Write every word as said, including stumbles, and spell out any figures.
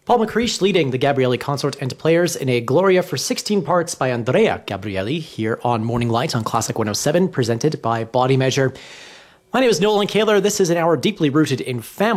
Paul McCreesh leading the Gabrielli Consort and Players in a Gloria for sixteen parts by Andrea Gabrielli here on Morning Light on Classic one oh seven, presented by Body Measure. My name is Nolan Kaler. This is an hour deeply rooted in family.